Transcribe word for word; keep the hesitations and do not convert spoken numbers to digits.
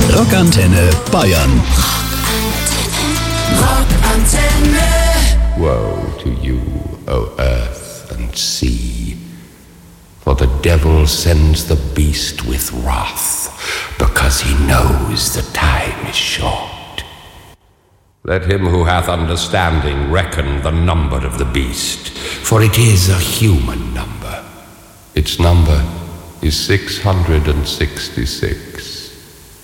Rockantenne Bayern. Rockantenne. Woe to you, O earth and sea, for the devil sends the beast with wrath, because he knows the time is short. Let him who hath understanding reckon the number of the beast, for it is a human number. Its number is six hundred sixty-six.